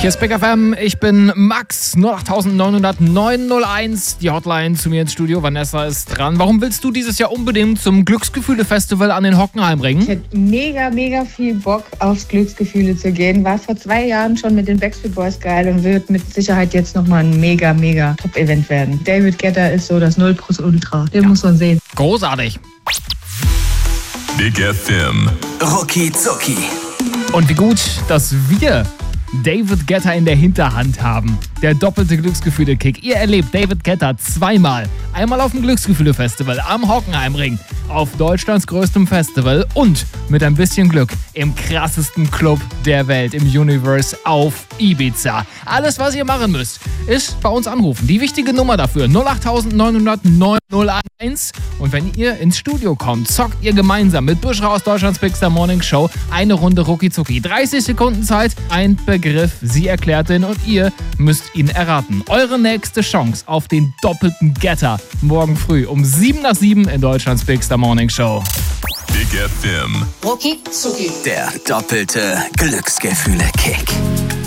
Hier ist Big FM, ich bin Max, 08900 901, die Hotline zu mir ins Studio. Vanessa ist dran. Warum willst du dieses Jahr unbedingt zum Glücksgefühle-Festival an den Hockenheimring? Ich hätte mega viel Bock, aufs Glücksgefühle zu gehen. War vor 2 Jahren schon mit den Backstreet Boys geil und wird mit Sicherheit jetzt nochmal ein mega Top-Event werden. David Guetta ist so das 0+Ultra. Den muss man sehen. Großartig. Big FM. Rucki Zucki. Und wie gut, dass wir David Guetta in der Hinterhand haben. Der doppelte Glücksgefühle-Kick. Ihr erlebt David Guetta zweimal. Einmal auf dem Glücksgefühle-Festival am Hockenheimring, auf Deutschlands größtem Festival und mit ein bisschen Glück im krassesten Club der Welt, im Universe auf Ibiza. Alles, was ihr machen müsst, ist bei uns anrufen. Die wichtige Nummer dafür, 08900 901. Und wenn ihr ins Studio kommt, zockt ihr gemeinsam mit Buschra aus Deutschlands Big Star Morning Show eine Runde Rucki Zucki. 30 Sekunden Zeit, ein Begriff, sie erklärt den und ihr müsst ihn erraten. Eure nächste Chance auf den doppelten Getter morgen früh um 7:07 in Deutschlands Big Star Morning Show. Big FM. Rucki Zucki. Der doppelte Glücksgefühle-Kick.